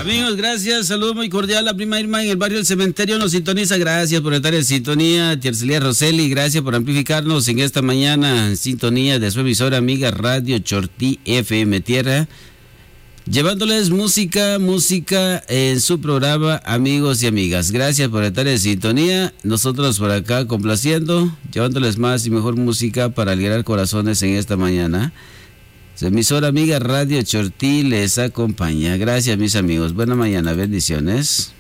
Amigos, gracias, saludo muy cordial. La prima Irma en el barrio del Cementerio nos sintoniza. Gracias por estar en sintonía. Tiercelia Roseli, gracias por amplificarnos en esta mañana en sintonía de su emisora amiga Radio Chortí FM Tierra. Llevándoles música en su programa, amigos y amigas. Gracias por estar en sintonía. Nosotros por acá complaciendo, llevándoles más y mejor música para alegrar corazones en esta mañana. Su emisora amiga Radio Chortí les acompaña. Gracias, mis amigos. Buena mañana, bendiciones.